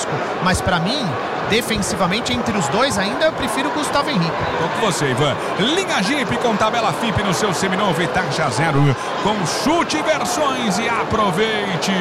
risco. Mas para mim, defensivamente, entre os dois ainda, eu prefiro o Gustavo Henrique. Tô com você, Ivan. Linha Jeep com tabela FIP no seu seminovo e taxa zero. Consulte versões e aproveite.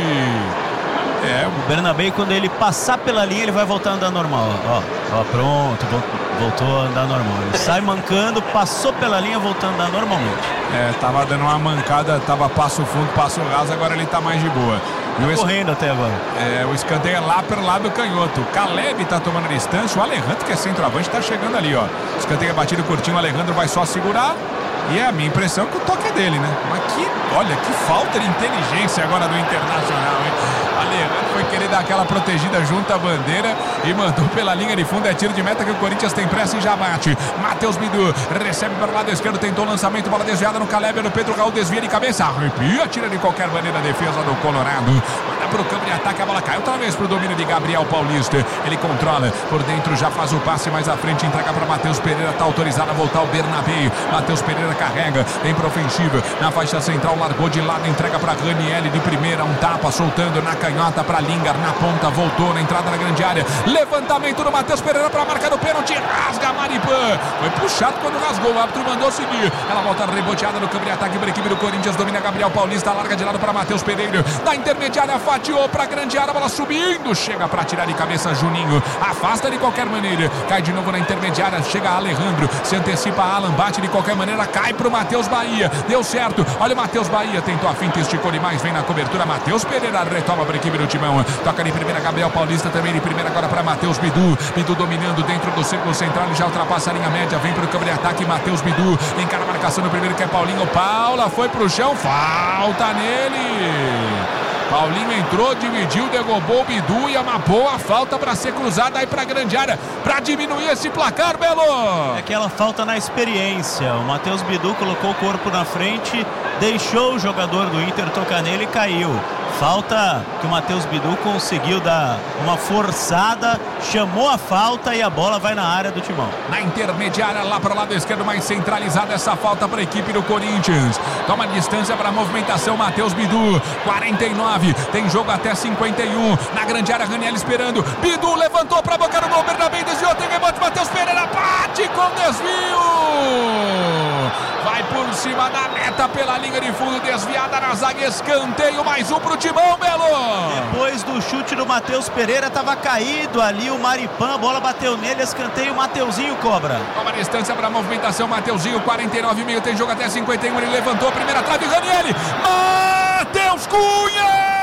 O Bernabéu, quando ele passar pela linha, ele vai voltar a andar normal. Ó, pronto, voltou a andar normal. Ele sai mancando, passou pela linha, voltou a andar normalmente. Tava dando uma mancada, tava passo fundo, passo raso, agora ele tá mais de boa. Correndo até agora. O escanteio é lá pelo lado canhoto. O Caleb tá tomando distância, o Alejandro, que é centroavante, tá chegando ali, ó. Escanteio é batido curtinho, o Alejandro vai só segurar. E é a minha impressão que o toque é dele, né? Mas olha, que falta de inteligência agora do Internacional, hein? Alejandro foi querer dar aquela protegida junto à bandeira e mandou pela linha de fundo. É tiro de meta que o Corinthians tem pressa e já bate. Matheus Bidu recebe para o lado esquerdo, tentou o lançamento, bola desviada no Caleb, no Pedro Raul, desvia de cabeça, arrepia, tira de qualquer maneira a defesa do Colorado. Manda pro campo de ataque, a bola cai outra vez pro domínio de Gabriel Paulista. Ele controla, por dentro já faz o passe mais à frente, entrega para Matheus Pereira, tá autorizado a voltar o Bernabéu. Matheus Pereira carrega, vem pra ofensiva, na faixa central, largou de lado, entrega para Ranieri de primeira, um tapa, soltando na canhota para Lingard, na ponta, voltou na entrada da grande área, levantamento do Matheus Pereira para a marca do pênalti, rasga a Maripã, foi puxado quando rasgou, o árbitro mandou seguir, ela volta reboteada no campo de ataque para a equipe do Corinthians, domina Gabriel Paulista, larga de lado para Matheus Pereira, da intermediária, fatiou para a grande área, bola subindo, chega para tirar de cabeça Juninho, afasta de qualquer maneira, cai de novo na intermediária, chega Alejandro, se antecipa Alan, bate de qualquer maneira, cai pro Matheus Bahia, deu certo, olha o Matheus Bahia, tentou a finta, esticou demais, vem na cobertura, Matheus Pereira retoma para a equipe do Timão, toca de primeira Gabriel Paulista, também de primeira agora para Matheus Bidu, Bidu dominando dentro do círculo central, ele já ultrapassa a linha média, vem para o campo de ataque, Matheus Bidu, encara a marcação no primeiro que é Paulinho, Paula foi pro chão, falta nele. Paulinho entrou, dividiu, derrubou o Bidu e é uma boa falta para ser cruzada aí para a grande área, para diminuir esse placar, Belo. É aquela falta na experiência. O Matheus Bidu colocou o corpo na frente, deixou o jogador do Inter tocar nele e caiu. Falta que o Matheus Bidu conseguiu dar uma forçada, chamou a falta e a bola vai na área do Timão. Na intermediária, lá para o lado esquerdo, mais centralizada essa falta para a equipe do Corinthians. Toma distância para a movimentação, Matheus Bidu, 49, tem jogo até 51. Na grande área, Ranieri esperando. Bidu levantou para a boca do gol, Bernabéu desviou, tem rebote, Matheus Pereira bate com desvio. Vai por cima da meta pela linha de fundo, desviada na zaga, escanteio, mais um pro Timão, Belo. Depois do chute do Matheus Pereira, estava caído ali o Maripã, a bola bateu nele, escanteio, o Mateuzinho cobra. Toma distância para a movimentação, Mateuzinho, 49,5, tem jogo até 51, ele levantou a primeira trave, Ranieri, Matheus Cunha!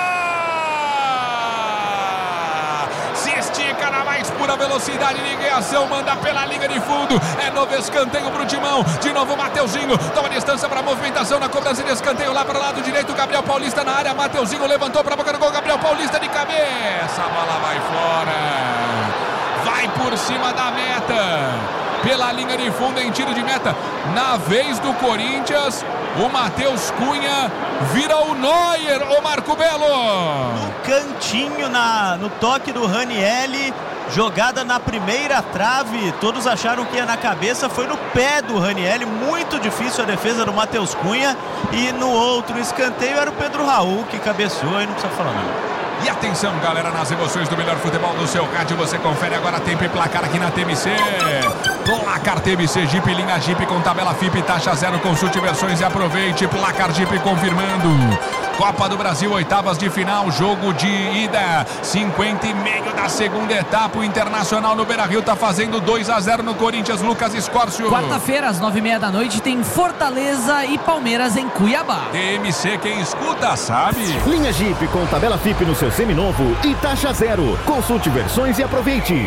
Estica na mais pura velocidade de reação, manda pela linha de fundo, é novo escanteio pro Timão, de novo Mateuzinho, toma distância para a movimentação na cobrança de escanteio lá para o lado direito, Gabriel Paulista na área, Mateuzinho levantou para a boca do gol, Gabriel Paulista de cabeça, a bola vai fora, vai por cima da meta, pela linha de fundo em tiro de meta, na vez do Corinthians, o Matheus Cunha vira o Neuer, o Marco Belo. No cantinho, no toque do Ranieri, jogada na primeira trave, todos acharam que ia na cabeça, foi no pé do Ranieri, muito difícil a defesa do Matheus Cunha, e no outro escanteio era o Pedro Raul que cabeceou e não precisa falar nada. E atenção, galera, nas emoções do melhor futebol do seu rádio, você confere agora tempo e placar aqui na TMC. Placar TMC Jeep, linha Jeep com tabela FIP, taxa zero, consulte versões e aproveite. Placar Jeep confirmando. Copa do Brasil, oitavas de final, jogo de ida, 50,5 da segunda etapa, o Internacional no Beira-Rio tá fazendo 2-0 no Corinthians, Lucas Escórcio. Quarta-feira, às 9:30 da noite, tem Fortaleza e Palmeiras em Cuiabá. TMC, quem escuta sabe. Linha Jeep com tabela FIP no seu seminovo e taxa zero. Consulte versões e aproveite.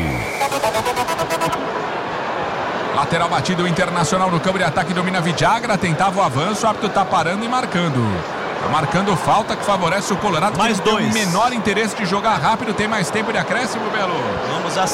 Lateral batido, o Internacional no campo de ataque, domina Vidagra, tentava o avanço, o árbitro tá parando e marcando. Tá marcando falta que favorece o Colorado. Mais dois. Tem o menor interesse de jogar rápido, tem mais tempo de acréscimo, Belo. Vamos a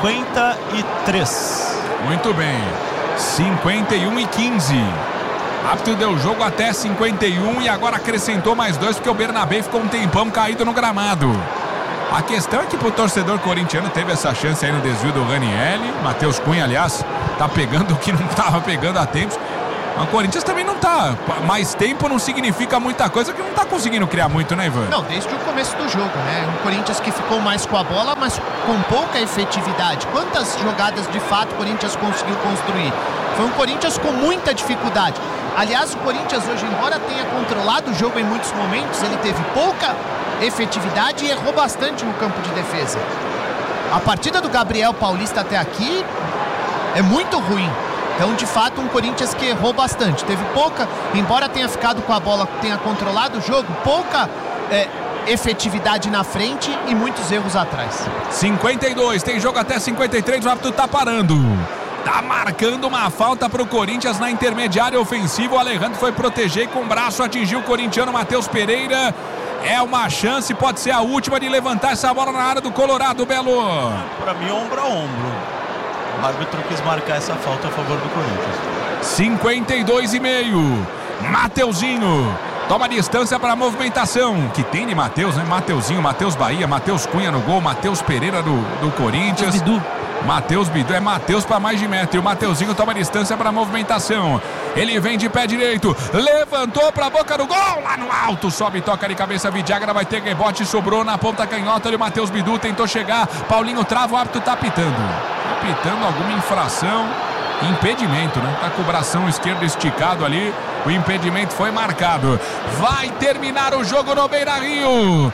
53. Muito bem. 51-15. Árbitro deu jogo até 51 e agora acrescentou mais dois porque o Bernabéu ficou um tempão caído no gramado. A questão é que pro torcedor corintiano teve essa chance aí no desvio do Ranieri. Matheus Cunha, aliás, tá pegando o que não tava pegando há tempos. O Corinthians também não tá. Mais tempo não significa muita coisa, que não tá conseguindo criar muito, né, Ivan? Não, desde o começo do jogo, né? Um Corinthians que ficou mais com a bola, mas com pouca efetividade. Quantas jogadas de fato o Corinthians conseguiu construir? Foi um Corinthians com muita dificuldade. Aliás, o Corinthians hoje, embora tenha controlado o jogo em muitos momentos, ele teve pouca efetividade e errou bastante no campo de defesa. A partida do Gabriel Paulista até aqui é muito ruim. Então, de fato, um Corinthians que errou bastante. Teve pouca, embora tenha ficado com a bola, tenha controlado o jogo, pouca efetividade na frente e muitos erros atrás. 52, tem jogo até 53, o árbitro tá parando. Tá marcando uma falta pro Corinthians na intermediária ofensiva. O Alejandro foi proteger e com o braço atingiu o corintiano Matheus Pereira. É uma chance, pode ser a última de levantar essa bola na área do Colorado, Belo. Pra mim, ombro a ombro. O árbitro quis marcar essa falta a favor do Corinthians. 52,5. Mateuzinho toma distância para a movimentação. Que tem de Matheus, né? Mateuzinho, Matheus Bahia, Matheus Cunha no gol, Matheus Pereira do Corinthians. Matheus Bidu, é Matheus para mais de metro. E o Mateuzinho toma distância para a movimentação. Ele vem de pé direito, levantou para a boca do gol, lá no alto, sobe, toca de cabeça, Vidiagra vai ter rebote, sobrou na ponta canhota. O Matheus Bidu tentou chegar, Paulinho trava, o árbitro tá apitando alguma infração, impedimento, né? Tá com o bração esquerdo esticado ali. O impedimento foi marcado. Vai terminar o jogo no Beira-Rio.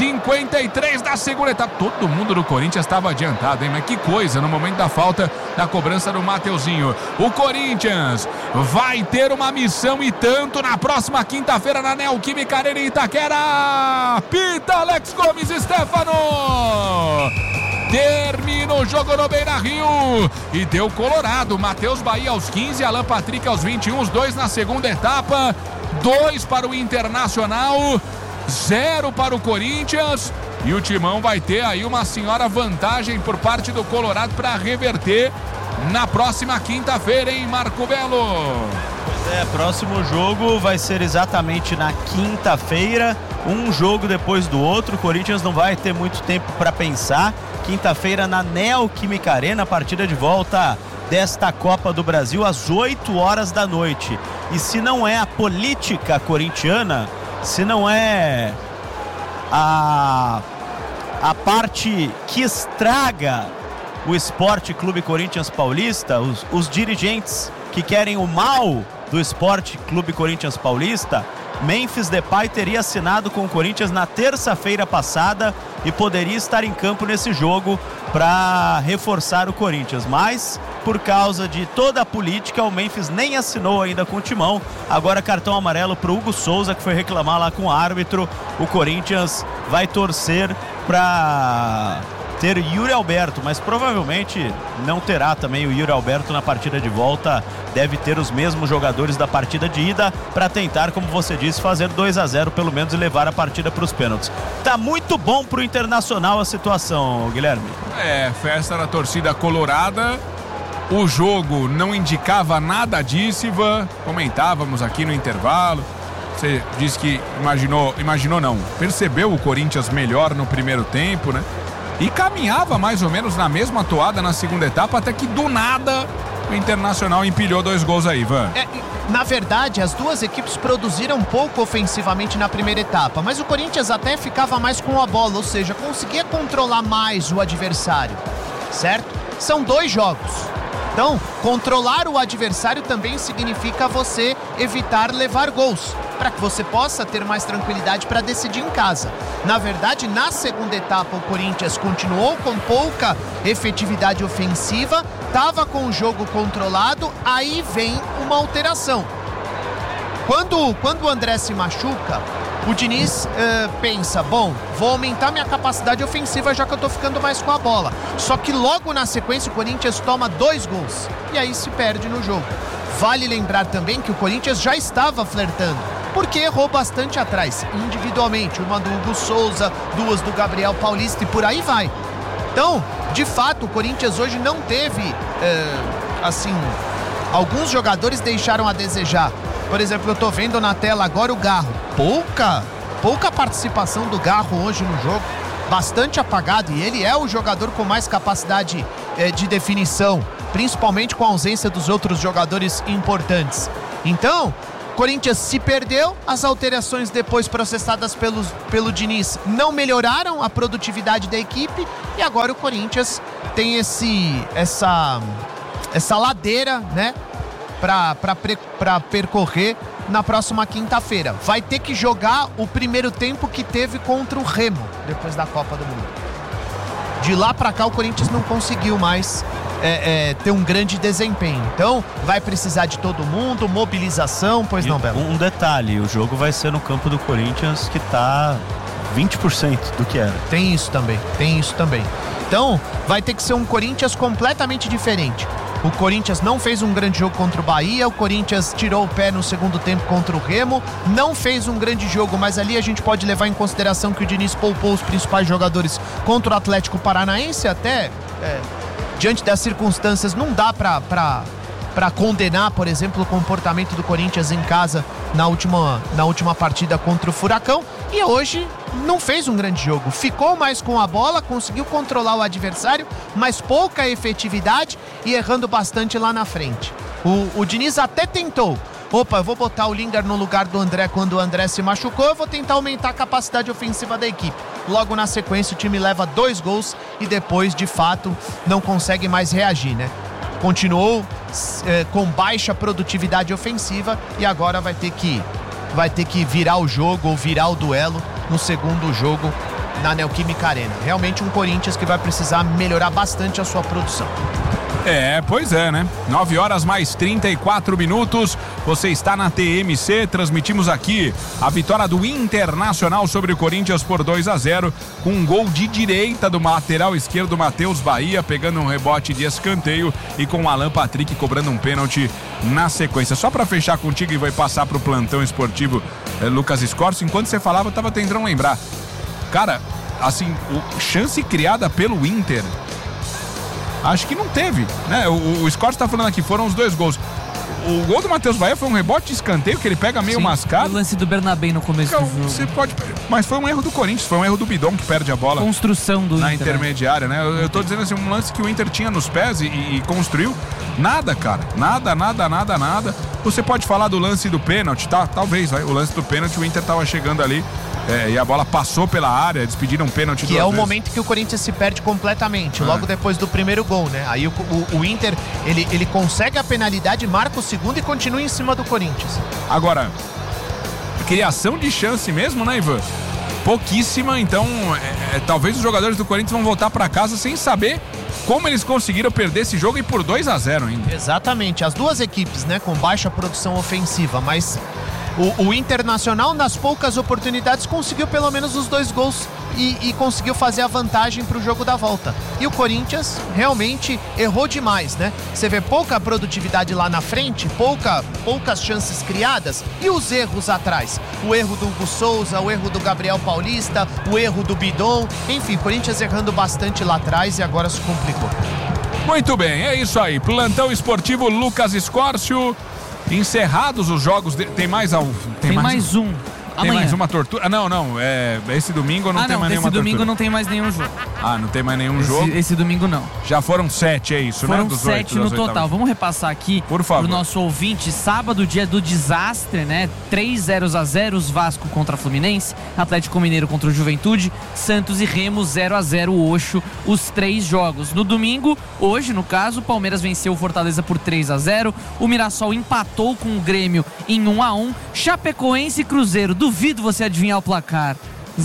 53 da segunda etapa. Todo mundo do Corinthians estava adiantado, hein? Mas que coisa no momento da falta da cobrança do Mateuzinho. O Corinthians vai ter uma missão e tanto na próxima quinta-feira na Neoquímica Arena em Itaquera. Pita Alex Gomes Stefano. Termina o jogo no Beira-Rio e deu Colorado. Matheus Bahia aos 15, Alan Patrick aos 21, os dois na segunda etapa. 2 para o Internacional, 0 para o Corinthians. E o Timão vai ter aí uma senhora vantagem por parte do Colorado para reverter na próxima quinta-feira, hein, Marco Belo? Próximo jogo vai ser exatamente na quinta-feira, um jogo depois do outro. O Corinthians não vai ter muito tempo para pensar. Quinta-feira na Neoquímica Arena, partida de volta desta Copa do Brasil às 8 horas da noite. E se não é a política corintiana, se não é a parte que estraga o Esporte Clube Corinthians Paulista, os dirigentes que querem o mal do Esporte Clube Corinthians Paulista, Memphis Depay teria assinado com o Corinthians na terça-feira passada e poderia estar em campo nesse jogo para reforçar o Corinthians, mas por causa de toda a política o Memphis nem assinou ainda com o Timão. Agora cartão amarelo para o Hugo Souza, que foi reclamar lá com o árbitro. O Corinthians vai torcer para ter Yuri Alberto, mas provavelmente não terá também o Yuri Alberto na partida de volta. Deve ter os mesmos jogadores da partida de ida para tentar, como você disse, fazer 2-0 pelo menos e levar a partida para os pênaltis. Tá muito bom pro Internacional a situação, Guilherme. Festa da torcida colorada. O jogo não indicava nada disso, Ivan. Comentávamos aqui no intervalo. Você disse que imaginou não, percebeu o Corinthians melhor no primeiro tempo, né? E caminhava mais ou menos na mesma toada na segunda etapa, até que do nada o Internacional empilhou 2 gols aí, Ivan. Na verdade, as duas equipes produziram pouco ofensivamente na primeira etapa, mas o Corinthians até ficava mais com a bola, ou seja, conseguia controlar mais o adversário, certo? São 2 jogos. Então, controlar o adversário também significa você evitar levar gols, para que você possa ter mais tranquilidade para decidir em casa. Na verdade, na segunda etapa, o Corinthians continuou com pouca efetividade ofensiva, estava com o jogo controlado, aí vem uma alteração. Quando o André se machuca, o Diniz pensa, bom, vou aumentar minha capacidade ofensiva já que eu tô ficando mais com a bola. Só que logo na sequência o Corinthians toma 2 gols e aí se perde no jogo. Vale lembrar também que o Corinthians já estava flertando, porque errou bastante atrás, individualmente. Uma do Hugo Souza, 2 do Gabriel Paulista e por aí vai. Então, de fato, o Corinthians hoje não teve, alguns jogadores deixaram a desejar. Por exemplo, eu tô vendo na tela agora o Garro. Pouca participação do Garro hoje no jogo, bastante apagado, e ele é o jogador com mais capacidade de definição principalmente com a ausência dos outros jogadores importantes. Então, Corinthians se perdeu, as alterações depois processadas pelo Diniz não melhoraram a produtividade da equipe e agora o Corinthians tem essa ladeira, né, para percorrer na próxima quinta-feira. Vai ter que jogar o primeiro tempo que teve contra o Remo depois da Copa do Mundo. De lá para cá o Corinthians não conseguiu mais ter um grande desempenho. Então vai precisar de todo mundo, mobilização, pois não, Belo? Um detalhe, o jogo vai ser no campo do Corinthians que tá 20% do que era. Tem isso também. Então vai ter que ser um Corinthians completamente diferente. O Corinthians não fez um grande jogo contra o Bahia, o Corinthians tirou o pé no segundo tempo contra o Remo, não fez um grande jogo, mas ali a gente pode levar em consideração que o Diniz poupou os principais jogadores contra o Atlético Paranaense, até diante das circunstâncias não dá para condenar, por exemplo, o comportamento do Corinthians em casa na última partida contra o Furacão, e hoje não fez um grande jogo, ficou mais com a bola, conseguiu controlar o adversário, mas pouca efetividade e errando bastante lá na frente. O Diniz até tentou, eu vou botar o Lingard no lugar do André quando o André se machucou, eu vou tentar aumentar a capacidade ofensiva da equipe. Logo na sequência o time leva 2 gols e depois, de fato, não consegue mais reagir, né? Continuou com baixa produtividade ofensiva e agora vai ter que virar o jogo ou virar o duelo no segundo jogo na Neoquímica Arena. Realmente um Corinthians que vai precisar melhorar bastante a sua produção. Pois é, né? 9h mais 34. Você está na TMC, transmitimos aqui a vitória do Internacional sobre o Corinthians por 2-0, com um gol de direita do lateral esquerdo Matheus Bahia, pegando um rebote de escanteio e com o Alan Patrick cobrando um pênalti na sequência. Só para fechar contigo e vai passar pro plantão esportivo Lucas Scorcio, enquanto você falava eu tava tentando lembrar. Cara, assim, chance criada pelo Inter, acho que não teve, né? O Scott tá falando aqui, foram os 2 gols. O gol do Matheus Bahia foi um rebote de escanteio que ele pega meio mascado. O lance do Bernabé no começo do jogo. Você pode, mas foi um erro do Corinthians, foi um erro do Bidon que perde a bola. Construção do na Inter, intermediária, né? Eu tô dizendo assim, um lance que o Inter tinha nos pés e construiu. Nada, cara. Nada. Você pode falar do lance do pênalti, tá? Talvez, o lance do pênalti, o Inter tava chegando ali e a bola passou pela área, despediram um pênalti. Que é o momento que o Corinthians se perde completamente, logo depois do primeiro gol, né? Aí o Inter, ele consegue a penalidade, marca o segundo e continua em cima do Corinthians. Agora, criação de chance mesmo, né, Ivan? Pouquíssima, então talvez os jogadores do Corinthians vão voltar para casa sem saber como eles conseguiram perder esse jogo e por 2-0 ainda. Exatamente, as duas equipes, né, com baixa produção ofensiva, mas o Internacional, nas poucas oportunidades, conseguiu pelo menos os 2 gols e conseguiu fazer a vantagem para o jogo da volta. E o Corinthians realmente errou demais, né? Você vê pouca produtividade lá na frente, poucas chances criadas e os erros atrás. O erro do Hugo Souza, o erro do Gabriel Paulista, o erro do Bidon. Enfim, Corinthians errando bastante lá atrás e agora se complicou. Muito bem, é isso aí. Plantão esportivo Lucas Scorcio. Encerrados os jogos, tem mais um. Tem mais um. Tem amanhã. mais uma tortura? Não, esse domingo não tem mais nenhuma tortura. Esse domingo não tem mais nenhum jogo. Não tem mais nenhum jogo? Esse domingo não. Já foram 7, é isso, foram né? Foram 7 no total. Vamos repassar aqui por favor, pro nosso ouvinte. Sábado, dia do desastre, né? 3-0 Vasco contra Fluminense, Atlético Mineiro contra o Juventude, Santos e Remo 0-0 Oxo, os 3 jogos. No domingo, hoje no caso, o Palmeiras venceu o Fortaleza por 3-0, o Mirassol empatou com o Grêmio em 1-1, Chapecoense e Cruzeiro, duvido você adivinhar o placar,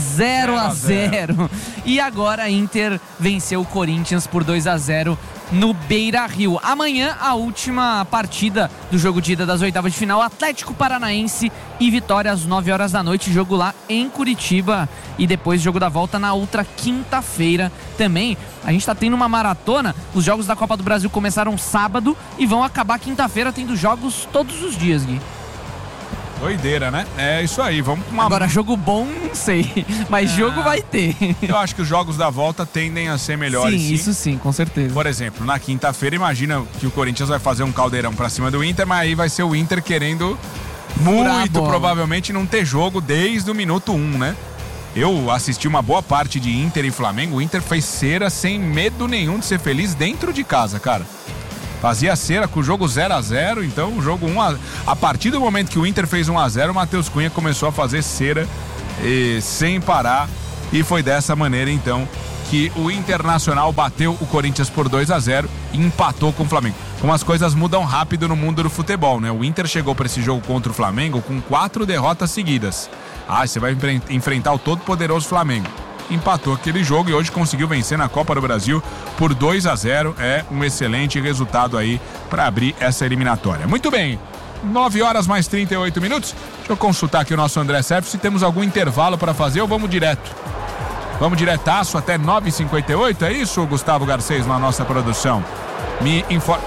0-0. E agora a Inter venceu o Corinthians por 2-0 no Beira-Rio. Amanhã a última partida do jogo de ida das oitavas de final, Atlético Paranaense e Vitória às 9 horas da noite, jogo lá em Curitiba, e depois jogo da volta na outra quinta-feira também. A gente tá tendo uma maratona, os jogos da Copa do Brasil começaram sábado e vão acabar quinta-feira, tendo jogos todos os dias, Gui. Doideira, né? É isso aí, vamos com uma... Agora, jogo bom, não sei, mas jogo vai ter. Eu acho que os jogos da volta tendem a ser melhores. Sim, isso sim, com certeza. Por exemplo, na quinta-feira, imagina que o Corinthians vai fazer um caldeirão pra cima do Inter, mas aí vai ser o Inter querendo muito provavelmente não ter jogo desde o minuto 1, né? Eu assisti uma boa parte de Inter e Flamengo, o Inter fez cera sem medo nenhum de ser feliz dentro de casa, cara. Fazia cera com o jogo 0-0, então o jogo 1-0. A partir do momento que o Inter fez 1-0, o Matheus Cunha começou a fazer cera sem parar. E foi dessa maneira, então, que o Internacional bateu o Corinthians por 2-0 e empatou com o Flamengo. Como as coisas mudam rápido no mundo do futebol, né? O Inter chegou para esse jogo contra o Flamengo com 4 derrotas seguidas. Você vai enfrentar o todo-poderoso Flamengo. Empatou aquele jogo e hoje conseguiu vencer na Copa do Brasil por 2-0. É um excelente resultado aí para abrir essa eliminatória. Muito bem, 9 horas mais 38 minutos. Deixa eu consultar aqui o nosso André Sérgio se temos algum intervalo para fazer ou vamos direto. Vamos diretaço até 9h58, é isso, Gustavo Garcês, na nossa produção? Me informa.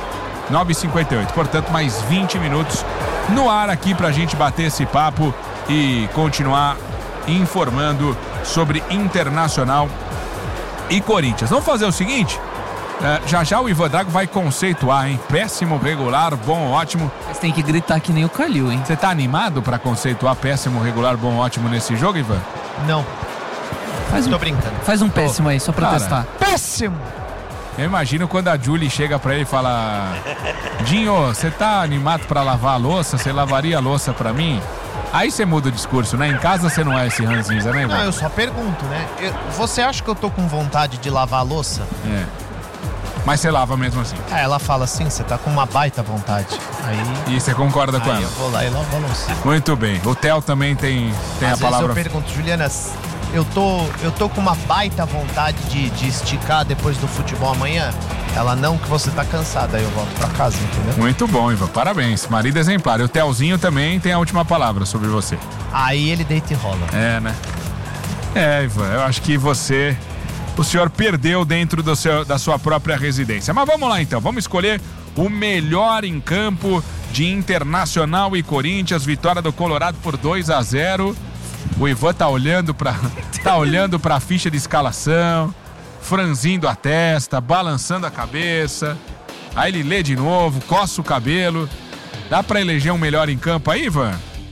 9h58, portanto, mais 20 minutos no ar aqui pra gente bater esse papo e continuar informando sobre Internacional e Corinthians. Vamos fazer o seguinte, já o Ivan Drago vai conceituar, hein? Péssimo, regular, bom, ótimo. Mas tem que gritar que nem o Calil, hein? Você tá animado pra conceituar péssimo, regular, bom, ótimo nesse jogo, Ivan? Não. Tô brincando. Faz um péssimo aí, só pra testar. Péssimo! Eu imagino quando a Julie chega pra ele e fala: Dinho, você tá animado pra lavar a louça? Você lavaria a louça pra mim? Aí você muda o discurso, né? Em casa você não é esse ranzinza, né, Ivan? Não, eu só pergunto, né? Você acha que eu tô com vontade de lavar a louça? É. Mas você lava mesmo assim. Ela fala assim, você tá com uma baita vontade. Aí... E você concorda com ela? eu vou lá e lavo a louça. Muito bem. O Theo também tem a palavra. Às vezes eu pergunto, Juliana, eu tô com uma baita vontade de esticar depois do futebol amanhã. Ela não, que você tá cansada. Aí eu volto pra casa, entendeu? Muito bom, Ivan. Parabéns. Marido exemplar. E o Theozinho também tem a última palavra sobre você. Aí ele deita e rola. É, né? Ivan, eu acho que o senhor perdeu dentro da sua própria residência. Mas vamos lá então, vamos escolher o melhor em campo de Internacional e Corinthians, vitória do Colorado por 2-0. O Ivan tá olhando pra ficha de escalação, franzindo a testa, balançando a cabeça. Aí ele lê de novo, coça o cabelo. Dá pra eleger um melhor em campo aí, Ivan?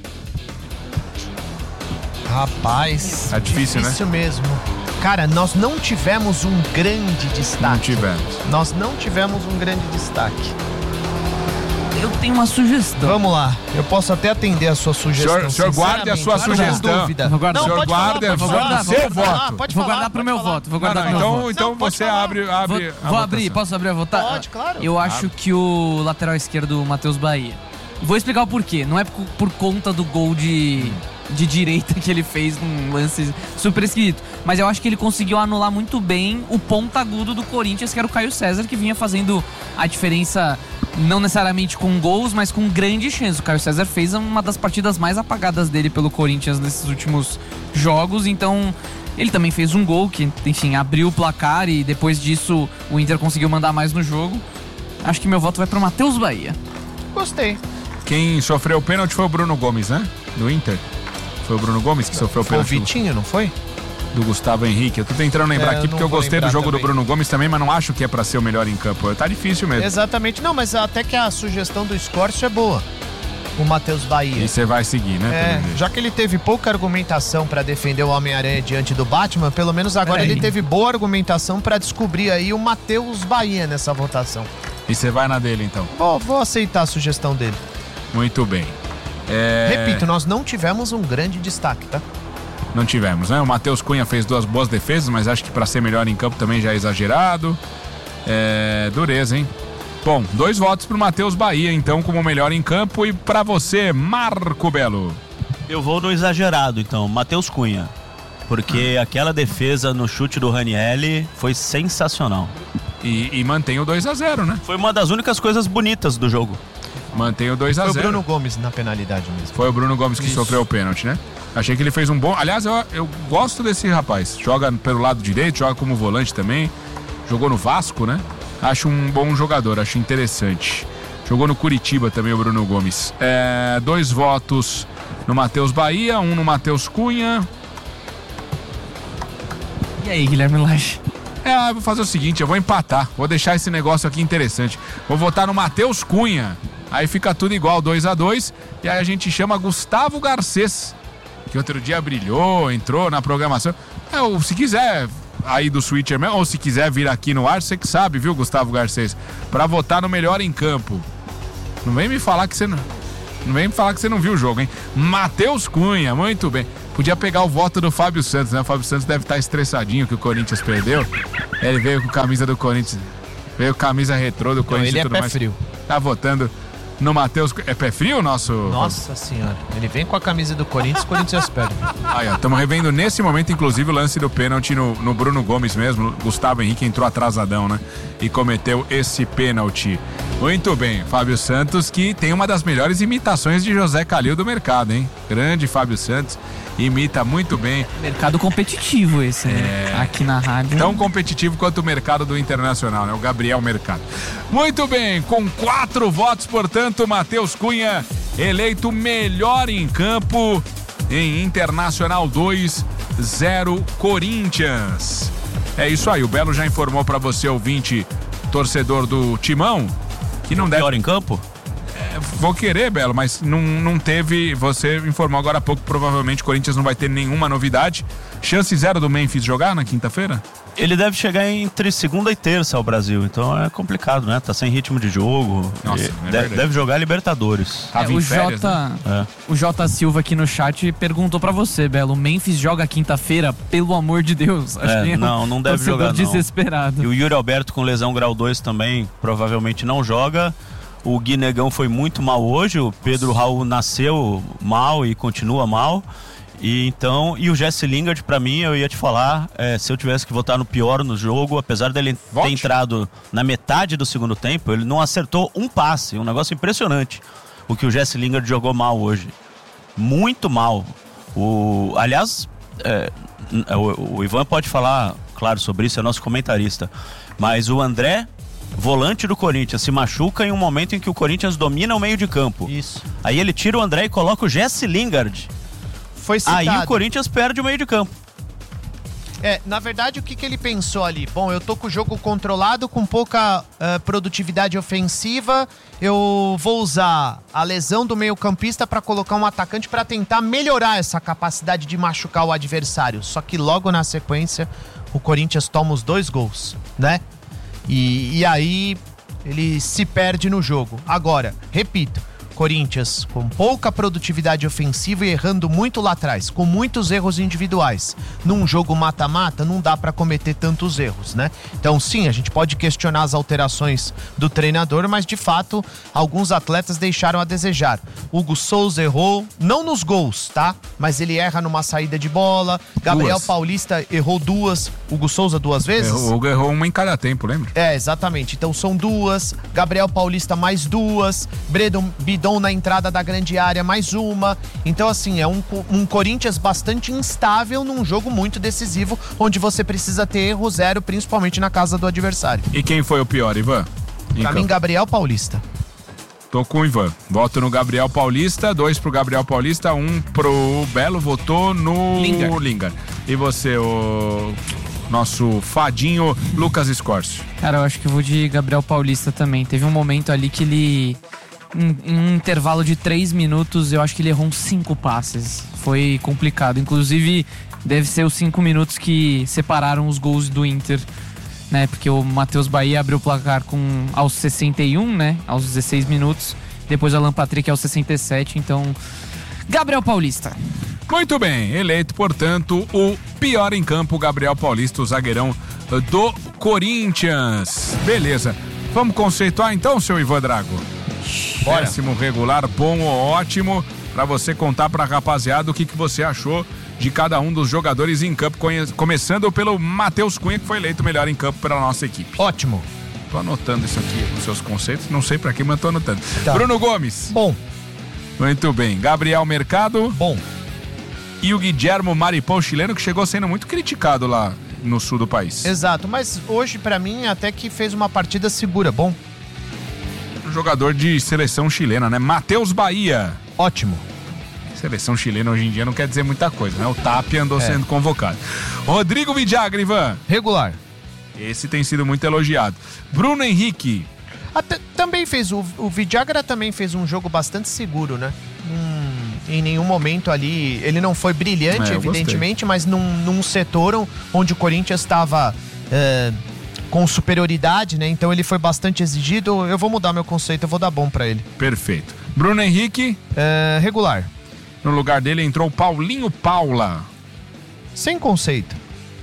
Rapaz, tá difícil, né? Difícil mesmo. Cara, nós não tivemos um grande destaque. Não tivemos. Nós não tivemos um grande destaque. Eu tenho uma sugestão. Vamos lá, eu posso até atender a sua sugestão. O senhor guarde a sua sugestão. Dúvida. Vou guardar. O senhor guarda o seu voto. Vou guardar pro meu voto. Vou guardar pro meu voto. Então você abre Vou abrir, posso abrir a votar? Pode, claro. Eu acho que o lateral esquerdo, o Matheus Bahia. Vou explicar o porquê. Não é por conta do gol de direita que ele fez num lance super esquisito. Mas eu acho que ele conseguiu anular muito bem o ponta agudo do Corinthians, que era o Caio César, que vinha fazendo a diferença não necessariamente com gols, mas com grandes chances. O Caio César fez uma das partidas mais apagadas dele pelo Corinthians nesses últimos jogos, então ele também fez um gol que, enfim, abriu o placar e depois disso o Inter conseguiu mandar mais no jogo. Acho que meu voto vai pro Matheus Bahia. Gostei. Quem sofreu o pênalti foi o Bruno Gomes, né? Do Inter. Foi o Bruno Gomes que sofreu o pênalti. Foi o Vitinho, não foi? Do Gustavo Henrique. Eu tô tentando lembrar aqui porque eu gostei do jogo também do Bruno Gomes também, mas não acho que é pra ser o melhor em campo. Tá difícil mesmo. Exatamente. Não, mas até que a sugestão do Escórcio é boa. O Matheus Bahia. E você vai seguir, né? Já que ele teve pouca argumentação pra defender o Homem-Aranha diante do Batman, pelo menos agora ele teve boa argumentação pra descobrir aí o Matheus Bahia nessa votação. E você vai na dele, então? Vou aceitar a sugestão dele. Muito bem. Repito, nós não tivemos um grande destaque, tá? Não tivemos, né? O Matheus Cunha fez 2 boas defesas, mas acho que pra ser melhor em campo também já é exagerado. Dureza, hein? Bom, 2 votos pro Matheus Bahia, então, como melhor em campo. E pra você, Marco Belo? Eu vou no exagerado, então, Matheus Cunha. Porque aquela defesa no chute do Ranieri foi sensacional. E mantém o 2-0, né? Foi uma das únicas coisas bonitas do jogo. Mantém o 2-0. Foi o Bruno Gomes na penalidade mesmo. Foi o Bruno Gomes que sofreu o pênalti, né? Achei que ele fez um bom... Aliás, eu gosto desse rapaz. Joga pelo lado direito, joga como volante também. Jogou no Vasco, né? Acho um bom jogador, acho interessante. Jogou no Curitiba também o Bruno Gomes. 2 votos no Matheus Bahia, 1 no Matheus Cunha. E aí, Guilherme Lage? Eu vou fazer o seguinte, eu vou empatar. Vou deixar esse negócio aqui interessante. Vou votar no Matheus Cunha. Aí fica tudo igual, 2-2. E aí a gente chama Gustavo Garcês, que outro dia brilhou, entrou na programação. Se quiser aí do Switcher mesmo, ou se quiser vir aqui no ar, você que sabe, viu, Gustavo Garcês? Pra votar no melhor em campo. Não vem me falar que você não viu o jogo, hein? Matheus Cunha, muito bem. Podia pegar o voto do Fábio Santos, né? O Fábio Santos deve estar estressadinho que o Corinthians perdeu. Ele veio com camisa do Corinthians, veio com camisa retrô do Corinthians e tudo mais. Ele é pé frio. Tá votando no Matheus. É pé frio o nosso? Nossa senhora. Ele vem com a camisa do Corinthians, o Corinthians perde. Aí, ó, estamos revendo nesse momento, inclusive, o lance do pênalti no Bruno Gomes mesmo. Gustavo Henrique entrou atrasadão, né? E cometeu esse pênalti. Muito bem, Fábio Santos, que tem uma das melhores imitações de José Calil do mercado, hein? Grande Fábio Santos, imita muito bem. Mercado competitivo esse, né? Aqui na rádio. Tão competitivo quanto o mercado do Internacional, né? O Gabriel Mercado. Muito bem, com 4 votos, portanto, Matheus Cunha eleito melhor em campo em Internacional 2-0 Corinthians. É isso aí, o Belo já informou pra você, ouvinte, torcedor do Timão, que não deve... Melhor em campo? Vou querer, Belo, mas não teve. Você informou agora há pouco, provavelmente o Corinthians não vai ter nenhuma novidade. Chance zero do Memphis jogar na quinta-feira? Ele deve chegar entre segunda e terça ao Brasil, então é complicado, né? Tá sem ritmo de jogo. Nossa, deve jogar Libertadores. O J Silva aqui no chat perguntou pra você, Belo, o Memphis joga quinta-feira, pelo amor de Deus. Acho que não deve jogar, não. Desesperado. E o Yuri Alberto com lesão grau 2 também provavelmente não joga. O Gui Negão foi muito mal hoje, o Pedro Raul nasceu mal e continua mal. E o Jesse Lingard, pra mim, eu ia te falar, se eu tivesse que votar no pior no jogo, apesar dele ter entrado na metade do segundo tempo, ele não acertou um passe, um negócio impressionante. O que o Jesse Lingard jogou mal hoje. Muito mal. Aliás, o Ivan pode falar, claro, sobre isso, é nosso comentarista. Mas o André, volante do Corinthians, se machuca em um momento em que o Corinthians domina o meio de campo. Isso. Aí ele tira o André e coloca o Jesse Lingard. Foi citado. Aí o Corinthians perde o meio de campo. Na verdade, o que ele pensou ali? Bom, eu tô com o jogo controlado, com pouca produtividade ofensiva, eu vou usar a lesão do meio-campista para colocar um atacante para tentar melhorar essa capacidade de machucar o adversário. Só que logo na sequência, o Corinthians toma os 2 gols, né? E aí ele se perde no jogo. Agora, repito, Corinthians com pouca produtividade ofensiva e errando muito lá atrás, com muitos erros individuais. Num jogo mata-mata não dá pra cometer tantos erros, né? Então sim, a gente pode questionar as alterações do treinador, mas de fato alguns atletas deixaram a desejar. Hugo Souza errou, não nos gols, tá? Mas ele erra numa saída de bola. Gabriel Paulista errou 2, Hugo Souza 2 vezes? O Hugo errou uma em cada tempo, lembra? Exatamente. Então são 2, Gabriel Paulista mais 2, Bidon na entrada da grande área mais uma. Então assim, é um Corinthians bastante instável num jogo muito decisivo, onde você precisa ter erro zero, principalmente na casa do adversário. E quem foi o pior, Ivan? Pra mim, Gabriel Paulista. Tô com o Ivan. Voto no Gabriel Paulista, 2 pro Gabriel Paulista, 1 pro Belo, votou no Lingard. E você, o nosso fadinho Lucas Escorcio? Cara, eu acho que eu vou de Gabriel Paulista também. Teve um momento ali que ele, em um intervalo de 3 minutos, eu acho que ele errou uns 5 passes. Foi complicado. Inclusive, deve ser os 5 minutos que separaram os gols do Inter, né? Porque o Matheus Bahia abriu o placar aos 61, né? Aos 16 minutos. Depois o Alan Patrick aos 67. Então, Gabriel Paulista. Muito bem, eleito, portanto, o pior em campo, Gabriel Paulista, o zagueirão do Corinthians. Beleza. Vamos conceituar então, seu Ivan Drago? Bora. 10º regular, bom ou ótimo, pra você contar pra rapaziada o que você achou de cada um dos jogadores em campo, começando pelo Matheus Cunha, que foi eleito melhor em campo pela nossa equipe. Ótimo. Tô anotando isso aqui, os seus conceitos, não sei pra quê, mas tô anotando. Tá. Bruno Gomes. Bom. Muito bem. Gabriel Mercado. Bom. E o Guillermo Maripão, chileno, que chegou sendo muito criticado lá no sul do país. Exato, mas hoje pra mim até que fez uma partida segura. Bom. Jogador de seleção chilena, né? Matheus Bahia. Ótimo. Seleção chilena hoje em dia não quer dizer muita coisa, né? O Tapia andou sendo convocado. Rodrigo Vidagra, Ivan. Regular. Esse tem sido muito elogiado. Bruno Henrique. Também fez, o Vidagra também fez um jogo bastante seguro, né? Em nenhum momento ali, ele não foi brilhante, evidentemente, mas num setor onde o Corinthians estava com superioridade, né? Então ele foi bastante exigido. Eu vou mudar meu conceito, eu vou dar bom pra ele. Perfeito. Bruno Henrique? Regular. No lugar dele entrou Paulinho Paula. Sem conceito.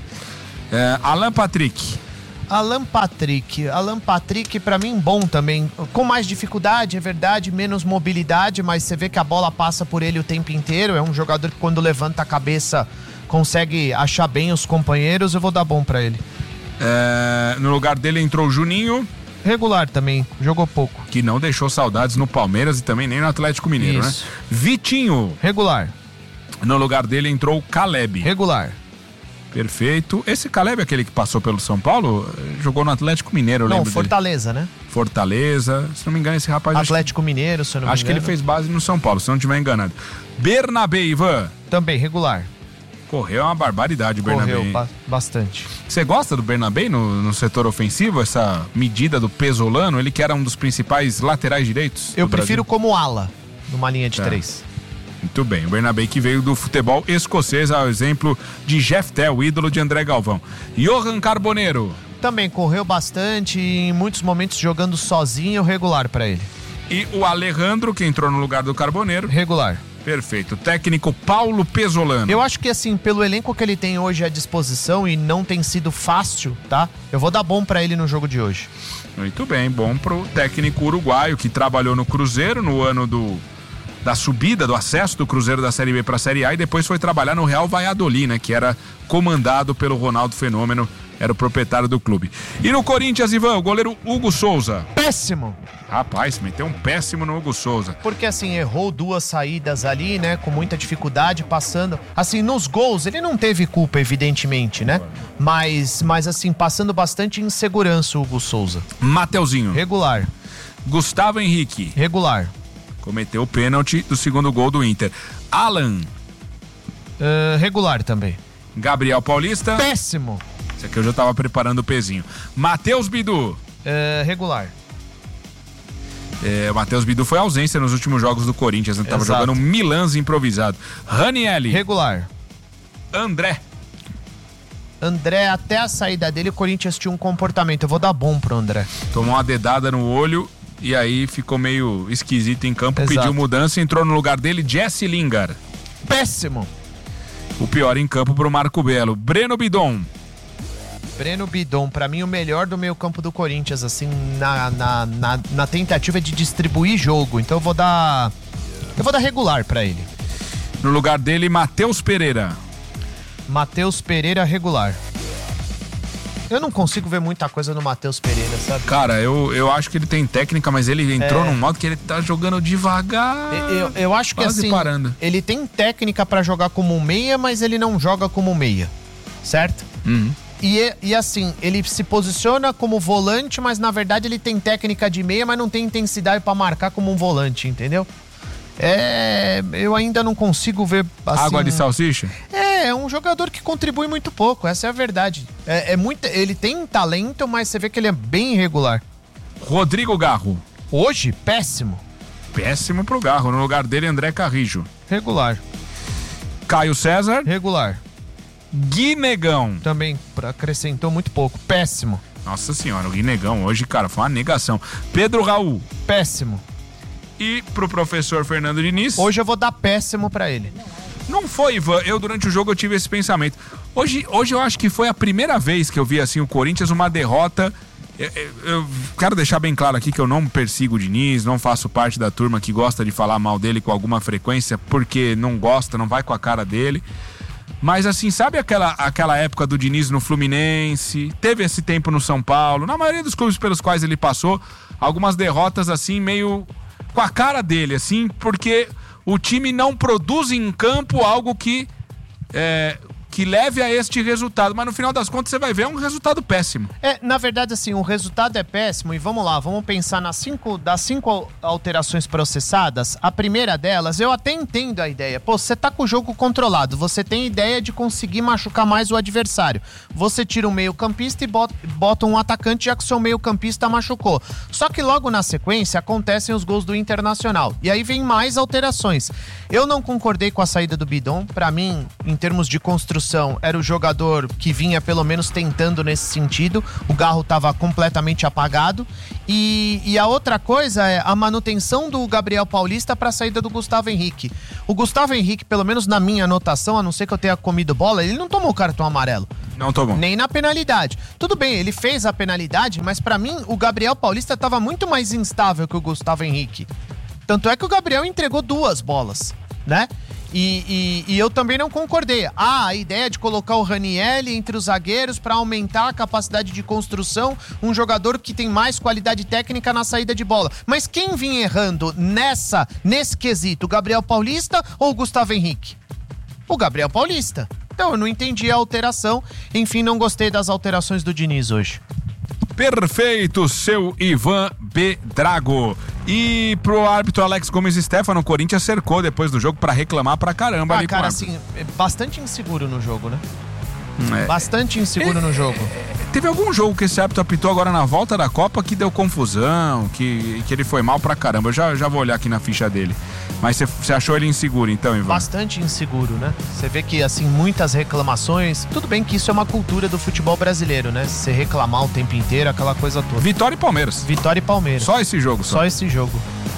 Alan Patrick. Alan Patrick pra mim bom também, com mais dificuldade, é verdade, menos mobilidade, mas você vê que a bola passa por ele o tempo inteiro, é um jogador que quando levanta a cabeça consegue achar bem os companheiros, eu vou dar bom pra ele. No lugar dele entrou Juninho. Regular também, jogou pouco. Que não deixou saudades no Palmeiras e também nem no Atlético Mineiro, Isso. né? Vitinho. Regular. No lugar dele entrou Caleb. Regular. Perfeito. Esse Caleb é aquele que passou pelo São Paulo? Jogou no Atlético Mineiro, eu lembro dele. Fortaleza, né? Fortaleza. Se não me engano, esse rapaz... Atlético Mineiro, se eu não me engano. Acho que ele fez base no São Paulo, se não estiver enganado. Bernabé, Ivan. Também, regular. Correu uma barbaridade o Bernabé. Correu bastante. Você gosta do Bernabé no setor ofensivo? Essa medida do Pesolano? Ele que era um dos principais laterais direitos? Eu prefiro como ala, numa linha de 3. Muito bem, o Bernabé que veio do futebol escocês, ao exemplo de Jeff Tell, o ídolo de André Galvão. Johan Carboneiro. Também correu bastante, em muitos momentos jogando sozinho, regular pra ele. E o Alejandro, que entrou no lugar do Carboneiro. Regular. Perfeito. Técnico Paulo Pesolano. Eu acho que assim, pelo elenco que ele tem hoje à disposição e não tem sido fácil, tá? Eu vou dar bom pra ele no jogo de hoje. Muito bem, bom pro técnico uruguaio que trabalhou no Cruzeiro no ano da subida, do acesso do Cruzeiro da Série B para a Série A e depois foi trabalhar no Real Valladolid, né? Que era comandado pelo Ronaldo Fenômeno, era o proprietário do clube. E no Corinthians, Ivan, o goleiro Hugo Souza. Péssimo! Rapaz, meteu um péssimo no Hugo Souza. Porque assim, errou 2 saídas ali, né? Com muita dificuldade, passando. Assim, nos gols, ele não teve culpa, evidentemente, né? Mas assim, passando bastante insegurança o Hugo Souza. Mateuzinho. Regular. Gustavo Henrique. Regular. Cometeu o pênalti do segundo gol do Inter. Alan. Regular também. Gabriel Paulista. Péssimo. Esse aqui eu já tava preparando o pezinho. Matheus Bidu. Regular. O Matheus Bidu foi ausência nos últimos jogos do Corinthians. Ele tava jogando um Milans improvisado. Ranieri. Regular. André, até a saída dele, o Corinthians tinha um comportamento. Eu vou dar bom pro André. tomou uma dedada no olho e aí ficou meio esquisito em campo. Exato. Pediu mudança e entrou no lugar dele Jesse Lingard. Péssimo. O pior em campo pro Marco Belo. Breno Bidon. Pra mim o melhor do meio campo do Corinthians, assim, na tentativa de distribuir jogo. Então eu vou dar regular pra ele. No lugar dele, Matheus Pereira. Regular. Eu não consigo ver muita coisa no Matheus Pereira, sabe? Cara, eu acho que ele tem técnica, mas ele entrou num modo que ele tá jogando devagar. Eu acho que quase assim, parando. Ele tem técnica pra jogar como um meia, mas ele não joga como meia, certo? Uhum. E assim, ele se posiciona como volante, mas na verdade ele tem técnica de meia, mas não tem intensidade pra marcar como um volante, entendeu? Eu ainda não consigo ver assim... Água de salsicha? É um jogador que contribui muito pouco, essa é a verdade. Ele tem talento, mas você vê que ele é bem irregular. Rodrigo Garro. Hoje, péssimo. Péssimo pro Garro. No lugar dele, André Carrijo. Regular. Caio César. Regular. Guinegão. Também acrescentou muito pouco. Péssimo. Nossa senhora, o Guinegão hoje, cara, foi uma negação. Pedro Raul. Péssimo. E pro professor Fernando Diniz. Hoje eu vou dar péssimo pra ele. Não foi, Ivan. Durante o jogo eu tive esse pensamento. Hoje eu acho que foi a primeira vez que eu vi assim o Corinthians uma derrota. Eu quero deixar bem claro aqui que eu não persigo o Diniz, não faço parte da turma que gosta de falar mal dele com alguma frequência, porque não gosta, não vai com a cara dele. Mas assim, sabe aquela época do Diniz no Fluminense? Teve esse tempo no São Paulo. Na maioria dos clubes pelos quais ele passou, algumas derrotas assim, meio com a cara dele, assim, porque o time não produz em campo algo que que leve a este resultado, mas no final das contas você vai ver um resultado péssimo. Na verdade, assim, o resultado é péssimo e vamos lá, vamos pensar das 5 alterações processadas, a primeira delas, eu até entendo a ideia. Pô, você tá com o jogo controlado, você tem ideia de conseguir machucar mais o adversário. Você tira um meio-campista e bota um atacante, já que o seu meio-campista machucou. Só que logo na sequência acontecem os gols do Internacional. E aí vem mais alterações. Eu não concordei com a saída do Bidon. Pra mim, em termos de construção, era o jogador que vinha pelo menos tentando nesse sentido. O Garro estava completamente apagado. E a outra coisa é a manutenção do Gabriel Paulista para a saída do Gustavo Henrique. O Gustavo Henrique, pelo menos na minha anotação, a não ser que eu tenha comido bola, ele não tomou cartão amarelo. Não tomou. Nem na penalidade. Tudo bem, ele fez a penalidade, mas pra mim o Gabriel Paulista estava muito mais instável que o Gustavo Henrique. Tanto é que o Gabriel entregou 2 bolas, né? E eu também não concordei. A ideia de colocar o Raniel entre os zagueiros para aumentar a capacidade de construção, um jogador que tem mais qualidade técnica na saída de bola. Mas quem vinha errando nesse quesito, o Gabriel Paulista ou o Gustavo Henrique? O Gabriel Paulista. Então eu não entendi a alteração. Enfim, não gostei das alterações do Diniz hoje. Perfeito, seu Ivan B. Drago. E pro árbitro Alex Gomes Stefano, o Corinthians cercou depois do jogo pra reclamar pra caramba ali. Cara, assim, bastante inseguro no jogo, né? Bastante inseguro no jogo. Teve algum jogo que esse árbitro apitou agora na volta da Copa que deu confusão, que ele foi mal pra caramba. Eu já vou olhar aqui na ficha dele. Mas você achou ele inseguro então, Ivan? Bastante inseguro, né? Você vê que, assim, muitas reclamações. Tudo bem que isso é uma cultura do futebol brasileiro, né? Você reclamar o tempo inteiro, aquela coisa toda. Vitória e Palmeiras. Vitória e Palmeiras. Só esse jogo, só esse jogo.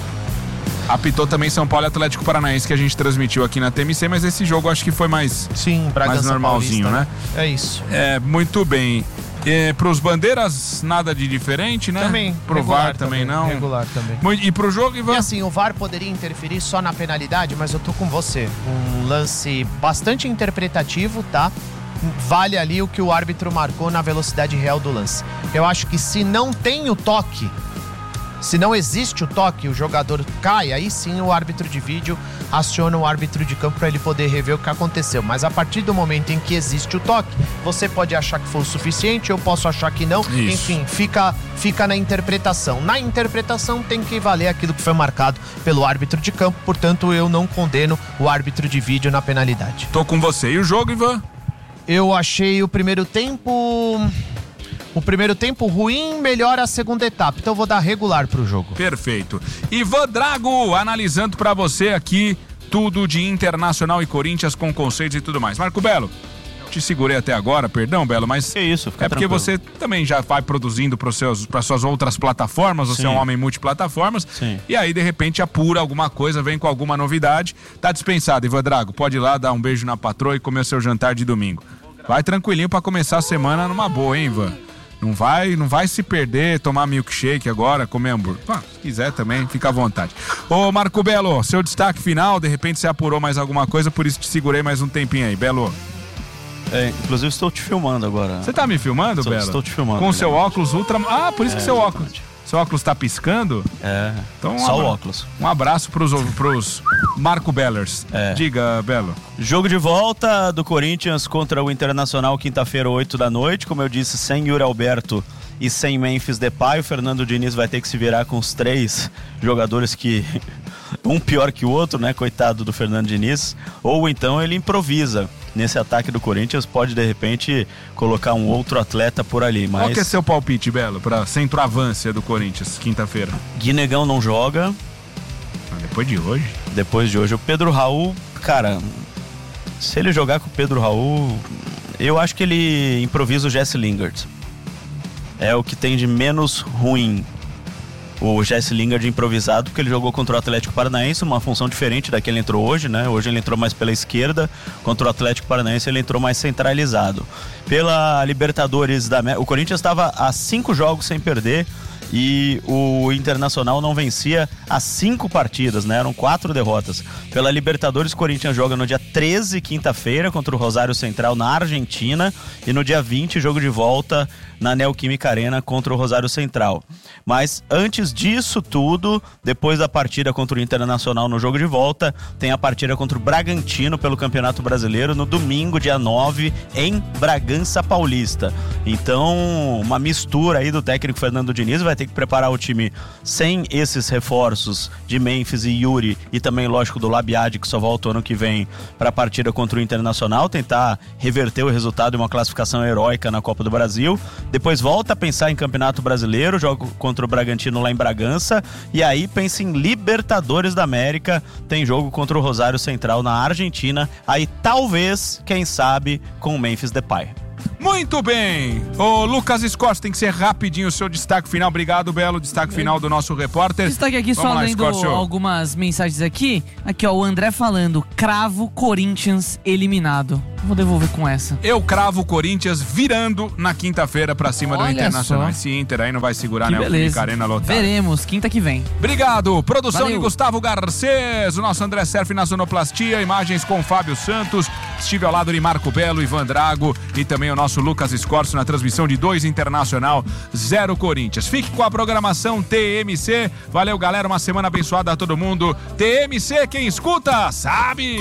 Apitou também São Paulo e Atlético Paranaense, que a gente transmitiu aqui na TMC, mas esse jogo acho que foi mais, mais normalzinho, Paulista, né? É isso. Muito bem. Pros bandeiras, nada de diferente, né? Também. Pro VAR também não. Regular também. E pro jogo, Ivan? E assim, o VAR poderia interferir só na penalidade, mas eu tô com você. Um lance bastante interpretativo, tá? Vale ali o que o árbitro marcou na velocidade real do lance. Eu acho que se não tem o toque, se não existe o toque, o jogador cai, aí sim o árbitro de vídeo aciona o árbitro de campo para ele poder rever o que aconteceu. Mas a partir do momento em que existe o toque, você pode achar que foi o suficiente, eu posso achar que não. Isso. Enfim, fica na interpretação. Na interpretação tem que valer aquilo que foi marcado pelo árbitro de campo, portanto eu não condeno o árbitro de vídeo na penalidade. Tô com você. E o jogo, Ivan? Eu achei o primeiro tempo ruim, melhor a segunda etapa. Então eu vou dar regular pro jogo. Perfeito. Ivan Drago, analisando pra você aqui tudo de Internacional e Corinthians com conceitos e tudo mais. Marco Belo, te segurei até agora, perdão, Belo, mas é isso, fica porque tranquilo. Você também já vai produzindo para suas outras plataformas, você é um homem multiplataformas. Sim. E aí de repente apura alguma coisa, vem com alguma novidade. Tá dispensado, Ivan Drago, pode ir lá dar um beijo na patroa e comer o seu jantar de domingo. Vai tranquilinho pra começar a semana numa boa, hein, Ivan? Não vai se perder, tomar milkshake agora, comer hambúrguer. Se quiser também, fica à vontade. Ô, Marco Belo, seu destaque final, de repente você apurou mais alguma coisa, por isso te segurei mais um tempinho aí. Belo. Inclusive estou te filmando agora. Você tá me filmando, Belo? Estou te filmando. Com o seu óculos ultra... Ah, por isso que seu óculos... Seu óculos tá piscando? Então, só o óculos. Um abraço pros Marco Bellers. Diga, Belo. Jogo de volta do Corinthians contra o Internacional, quinta-feira, 8 da noite. Como eu disse, sem Yuri Alberto e sem Memphis Depay. O Fernando Diniz vai ter que se virar com os 3 jogadores que... um pior que o outro, né? Coitado do Fernando Diniz. Ou então ele improvisa nesse ataque do Corinthians, pode de repente colocar um outro atleta por ali. Mas... Qual que é seu palpite, Belo, pra centroavância do Corinthians, quinta-feira? Guinegão não joga. Depois de hoje? Depois de hoje. O Pedro Raul, cara, se ele jogar com o Pedro Raul, eu acho que ele improvisa o Jesse Lingard. É o que tem de menos ruim. O Jesse Lingard improvisado, porque ele jogou contra o Atlético Paranaense, uma função diferente da que ele entrou hoje, né? Hoje ele entrou mais pela esquerda, contra o Atlético Paranaense ele entrou mais centralizado. Pela Libertadores o Corinthians estava a 5 jogos sem perder e o Internacional não vencia há 5 partidas, né? Eram 4 derrotas. Pela Libertadores, o Corinthians joga no dia 13, quinta-feira, contra o Rosário Central na Argentina, e no dia 20, jogo de volta na Neoquímica Arena contra o Rosário Central. Mas antes disso tudo, depois da partida contra o Internacional no jogo de volta, tem a partida contra o Bragantino pelo Campeonato Brasileiro no domingo, dia 9, em Bragança Paulista. Então, uma mistura aí do técnico Fernando Diniz, vai ter que preparar o time sem esses reforços de Memphis e Yuri, e também, lógico, do Labiade, que só volta o ano que vem para a partida contra o Internacional, tentar reverter o resultado de uma classificação heróica na Copa do Brasil. Depois volta a pensar em Campeonato Brasileiro, joga contra o Bragantino lá em Bragança, e aí pensa em Libertadores da América, tem jogo contra o Rosário Central na Argentina, aí talvez, quem sabe, com o Memphis Depay. Muito bem, o Lucas Escorcio, tem que ser rapidinho o seu destaque final. Obrigado, Belo, destaque final do nosso repórter. Destaque aqui, vamos só lá, lendo Escorcio. algumas mensagens aqui. Aqui, ó, o André falando, cravo Corinthians eliminado. Vou devolver com essa. Eu cravo o Corinthians virando na quinta-feira pra cima do Olha Internacional. só. Esse Inter aí não vai segurar, né? O beleza. Arena lotada. Veremos, quinta que vem. Obrigado. Produção Valeu. de Gustavo Garcês, o nosso André Serf na sonoplastia, imagens com Fábio Santos, estive ao lado de Marco Belo, Ivan Drago e também o nosso Lucas Escorcio na transmissão de 2 Internacional, 0 Corinthians. Fique com a programação TMC. Valeu, galera, uma semana abençoada a todo mundo. TMC, quem escuta, sabe!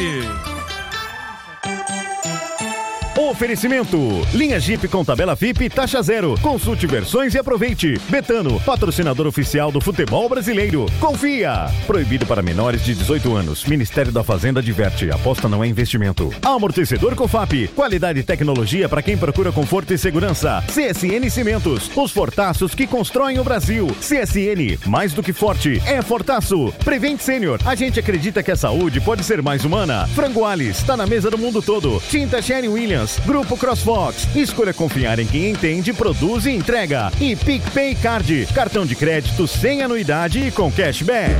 Oferecimento: linha Jeep com tabela VIP taxa zero. Consulte versões e aproveite. Betano, patrocinador oficial do futebol brasileiro. Confia. Proibido para menores de 18 anos. Ministério da Fazenda adverte: aposta não é investimento. Amortecedor Cofap, qualidade e tecnologia para quem procura conforto e segurança. CSN Cimentos, os fortaços que constroem o Brasil. CSN, mais do que forte, é fortaço. Prevent Senior, a gente acredita que a saúde pode ser mais humana. Frango Alice, está na mesa do mundo todo. Tinta Sherry Williams, Grupo CrossFox, escolha confiar em quem entende, produz e entrega. E PicPay Card, cartão de crédito sem anuidade e com cashback.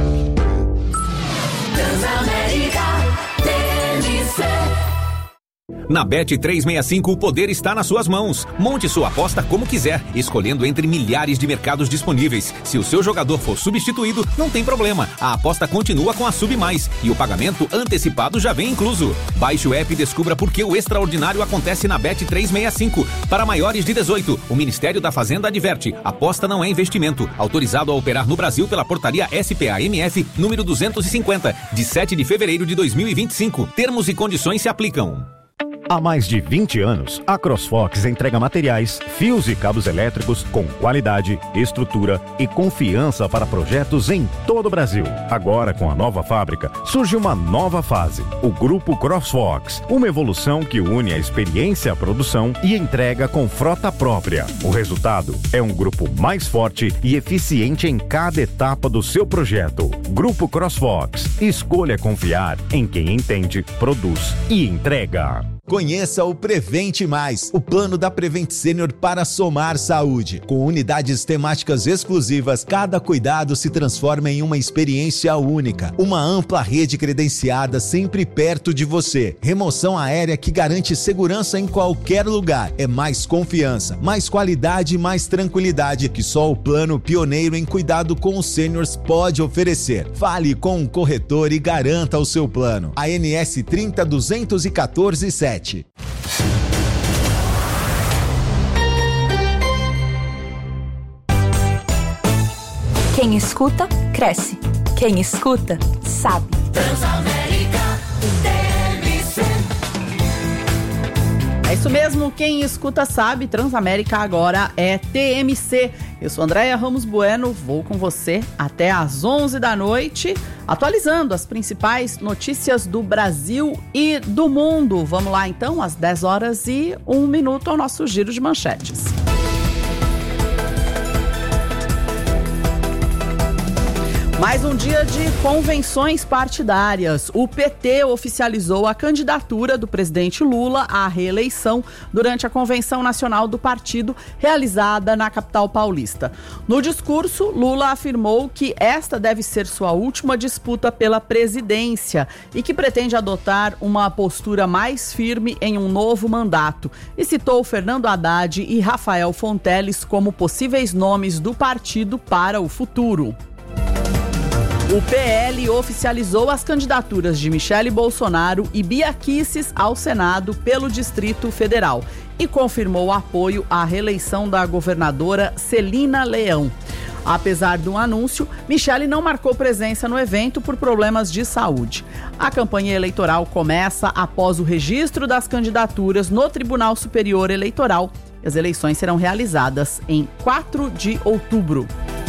Transamérica TMC. Na Bet365 o poder está nas suas mãos. Monte sua aposta como quiser, escolhendo entre milhares de mercados disponíveis. Se o seu jogador for substituído, não tem problema. A aposta continua com a Sub Mais e o pagamento antecipado já vem incluso. Baixe o app e descubra por que o extraordinário acontece na Bet365. Para maiores de 18, o Ministério da Fazenda adverte: aposta não é investimento. Autorizado a operar no Brasil pela portaria SPA-MF número 250, de 7 de fevereiro de 2025. Termos e condições se aplicam. Há mais de 20 anos, a CrossFox entrega materiais, fios e cabos elétricos com qualidade, estrutura e confiança para projetos em todo o Brasil. Agora, com a nova fábrica, surge uma nova fase, o Grupo CrossFox, uma evolução que une a experiência à produção e entrega com frota própria. O resultado é um grupo mais forte e eficiente em cada etapa do seu projeto. Grupo CrossFox, escolha confiar em quem entende, produz e entrega. Conheça o Prevente Mais, o plano da Prevent Senior para somar saúde. Com unidades temáticas exclusivas, cada cuidado se transforma em uma experiência única. Uma ampla rede credenciada sempre perto de você. Remoção aérea que garante segurança em qualquer lugar. É mais confiança, mais qualidade e mais tranquilidade que só o plano pioneiro em cuidado com os sêniors pode oferecer. Fale com um corretor e garanta o seu plano. ANS 30.214.7. Quem escuta, cresce. Quem escuta, sabe. Transamérica TMC. É isso mesmo, quem escuta sabe, Transamérica agora é TMC. Eu sou Andréia Ramos Bueno, vou com você até às 11 da noite, atualizando as principais notícias do Brasil e do mundo. Vamos lá então, às 10 horas e 1 minuto ao nosso giro de manchetes. Mais um dia de convenções partidárias. O PT oficializou a candidatura do presidente Lula à reeleição durante a Convenção Nacional do Partido, realizada na capital paulista. No discurso, Lula afirmou que esta deve ser sua última disputa pela presidência e que pretende adotar uma postura mais firme em um novo mandato. E citou Fernando Haddad e Rafael Fonteles como possíveis nomes do partido para o futuro. O PL oficializou as candidaturas de Michele Bolsonaro e Bia Kicis ao Senado pelo Distrito Federal e confirmou apoio à reeleição da governadora Celina Leão. Apesar do anúncio, Michele não marcou presença no evento por problemas de saúde. A campanha eleitoral começa após o registro das candidaturas no Tribunal Superior Eleitoral. As eleições serão realizadas em 4 de outubro.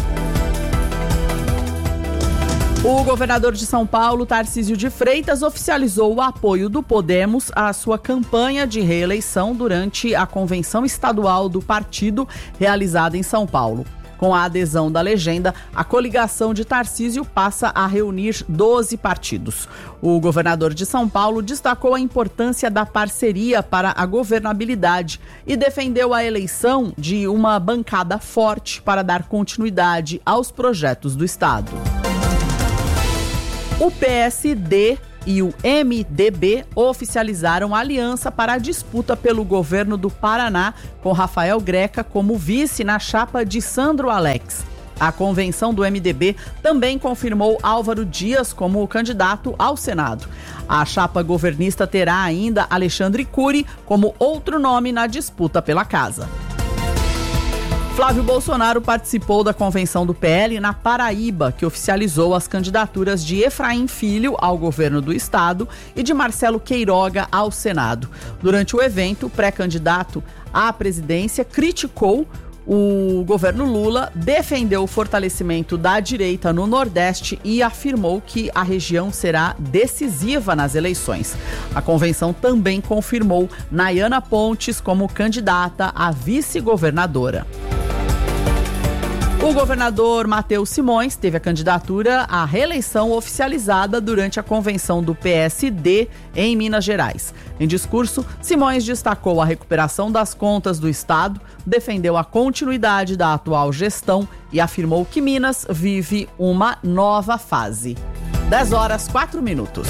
O governador de São Paulo, Tarcísio de Freitas, oficializou o apoio do Podemos à sua campanha de reeleição durante a convenção estadual do partido realizada em São Paulo. Com a adesão da legenda, a coligação de Tarcísio passa a reunir 12 partidos. O governador de São Paulo destacou a importância da parceria para a governabilidade e defendeu a eleição de uma bancada forte para dar continuidade aos projetos do estado. O PSD e o MDB oficializaram a aliança para a disputa pelo governo do Paraná, com Rafael Greca como vice na chapa de Sandro Alex. A convenção do MDB também confirmou Álvaro Dias como candidato ao Senado. A chapa governista terá ainda Alexandre Cury como outro nome na disputa pela casa. Flávio Bolsonaro participou da convenção do PL na Paraíba, que oficializou as candidaturas de Efraim Filho ao governo do estado e de Marcelo Queiroga ao Senado. Durante o evento, o pré-candidato à presidência criticou o governo Lula, defendeu o fortalecimento da direita no Nordeste e afirmou que a região será decisiva nas eleições. A convenção também confirmou Nayana Pontes como candidata a vice-governadora. O governador Matheus Simões teve a candidatura à reeleição oficializada durante a convenção do PSD em Minas Gerais. Em discurso, Simões destacou a recuperação das contas do estado, defendeu a continuidade da atual gestão e afirmou que Minas vive uma nova fase. 10h04.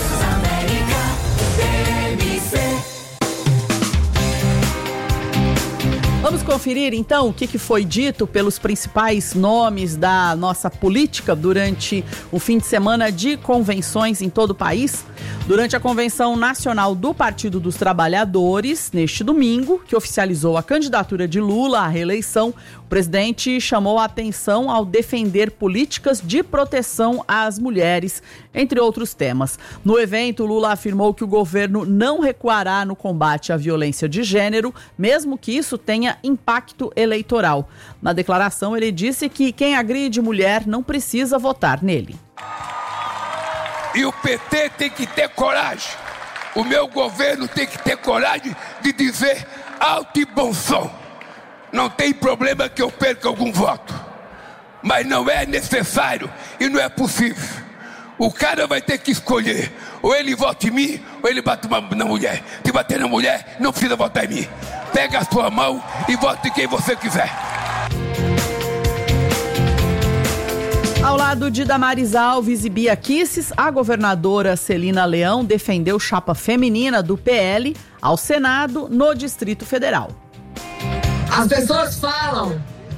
Vamos conferir, então, o que foi dito pelos principais nomes da nossa política durante o fim de semana de convenções em todo o país? Durante a Convenção Nacional do Partido dos Trabalhadores, neste domingo, que oficializou a candidatura de Lula à reeleição, o presidente chamou a atenção ao defender políticas de proteção às mulheres, entre outros temas. No evento, Lula afirmou que o governo não recuará no combate à violência de gênero, mesmo que isso tenha impacto eleitoral. Na declaração, ele disse que quem agride mulher não precisa votar nele. E o PT tem que ter coragem. O meu governo tem que ter coragem de dizer alto e bom som. Não tem problema que eu perca algum voto. Mas não é necessário e não é possível. O cara vai ter que escolher. Ou ele vota em mim, ou ele bate na mulher. Se bater na mulher, não precisa votar em mim. Pega a sua mão e vote em quem você quiser. Ao lado de Damares Alves e Bia Kicis, a governadora Celina Leão defendeu chapa feminina do PL ao Senado no Distrito Federal. As pessoas falam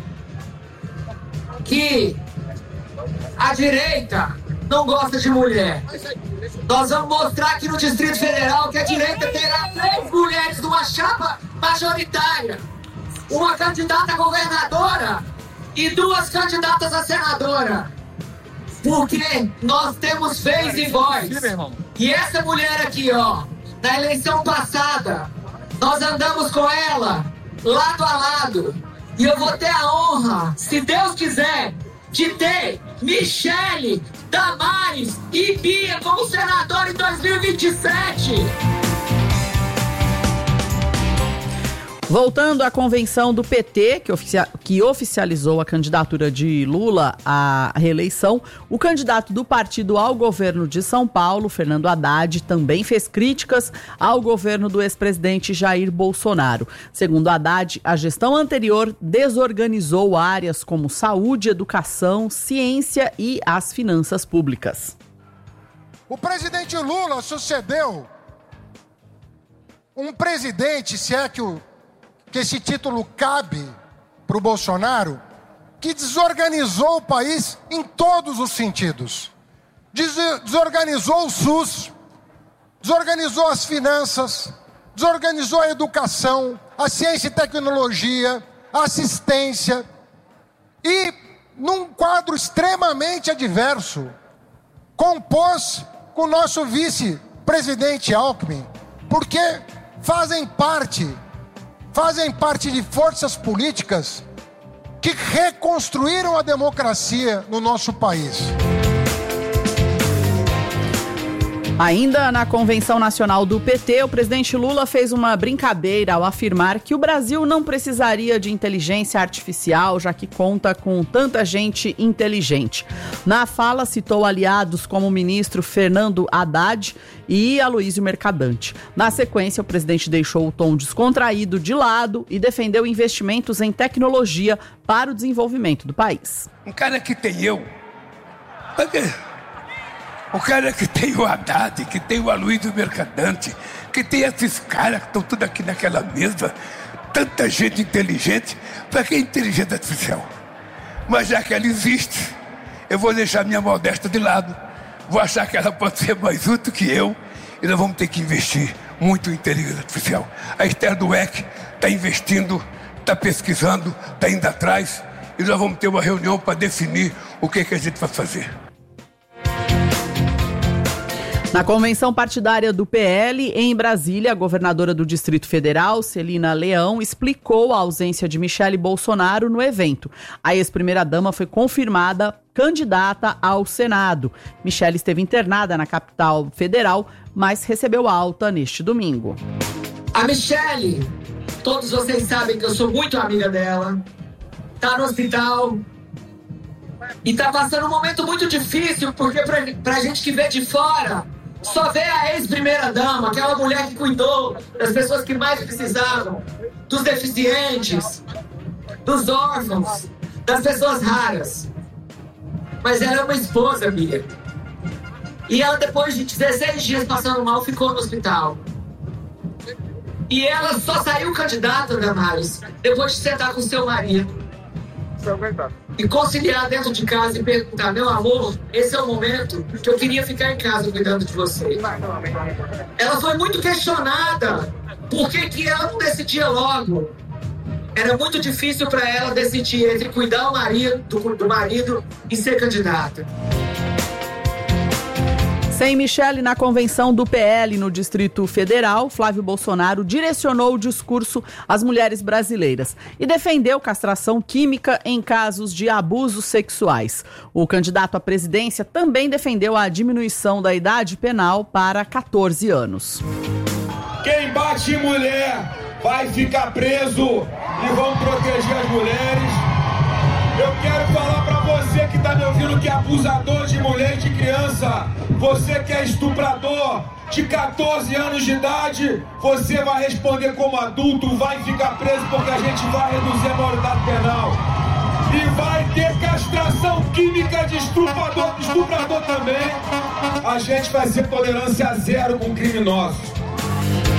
que a direita não gosta de mulher. Nós vamos mostrar aqui no Distrito Federal que a direita terá 3 mulheres numa chapa majoritária. Uma candidata a governadora e 2 candidatas a senadora. Porque nós temos vez e voz. E essa mulher aqui, ó, na eleição passada, nós andamos com ela lado a lado. E eu vou ter a honra, se Deus quiser, de ter Michele, Damares e Bia como senador em 2027. Voltando à convenção do PT, que oficializou a candidatura de Lula à reeleição, o candidato do partido ao governo de São Paulo, Fernando Haddad, também fez críticas ao governo do ex-presidente Jair Bolsonaro. Segundo Haddad, a gestão anterior desorganizou áreas como saúde, educação, ciência e as finanças públicas. O presidente Lula sucedeu um presidente, se é que esse título cabe para o Bolsonaro, que desorganizou o país em todos os sentidos. Desorganizou o SUS, desorganizou as finanças, desorganizou a educação, a ciência e tecnologia, a assistência. E, num quadro extremamente adverso, compôs com o nosso vice-presidente Alckmin, porque fazem parte de forças políticas que reconstruíram a democracia no nosso país. Ainda na Convenção Nacional do PT, o presidente Lula fez uma brincadeira ao afirmar que o Brasil não precisaria de inteligência artificial, já que conta com tanta gente inteligente. Na fala, citou aliados como o ministro Fernando Haddad e Aloysio Mercadante. Na sequência, o presidente deixou o tom descontraído de lado e defendeu investimentos em tecnologia para o desenvolvimento do país. Um cara que tem eu... O cara que tem o Haddad, que tem o Aloysio Mercadante, que tem esses caras que estão tudo aqui naquela mesa, tanta gente inteligente, para que inteligência artificial? Mas já que ela existe, eu vou deixar minha modéstia de lado, vou achar que ela pode ser mais útil que eu, e nós vamos ter que investir muito em inteligência artificial. A Esther Dweck está investindo, está pesquisando, está indo atrás, e nós vamos ter uma reunião para definir o que a gente vai fazer. Na convenção partidária do PL, em Brasília, a governadora do Distrito Federal, Celina Leão, explicou a ausência de Michele Bolsonaro no evento. A ex-primeira-dama foi confirmada candidata ao Senado. Michele esteve internada na capital federal, mas recebeu alta neste domingo. A Michele, todos vocês sabem que eu sou muito amiga dela, tá no hospital e tá passando um momento muito difícil, porque pra gente que vê de fora, só vê a ex-primeira-dama, aquela mulher que cuidou das pessoas que mais precisavam, dos deficientes, dos órfãos, das pessoas raras. Mas ela é uma esposa, Bia. E ela, depois de 16 dias passando mal, ficou no hospital. E ela só saiu candidata, Damares, depois de sentar com seu marido e conciliar dentro de casa e perguntar: meu amor, esse é o momento que eu queria ficar em casa cuidando de você. Ela foi muito questionada por que ela não decidia logo. Era muito difícil para ela decidir entre cuidar do marido e ser candidata. Sem Michele na convenção do PL no Distrito Federal, Flávio Bolsonaro direcionou o discurso às mulheres brasileiras e defendeu castração química em casos de abusos sexuais. O candidato à presidência também defendeu a diminuição da idade penal para 14 anos. Quem bate em mulher vai ficar preso e vão proteger as mulheres. Eu quero falar pra você que tá me ouvindo, que é abusador de mulher e de criança. Você que é estuprador de 14 anos de idade, você vai responder como adulto, vai ficar preso, porque a gente vai reduzir a maioridade penal. E vai ter castração química de estuprador também. A gente vai ser tolerância zero com criminosos.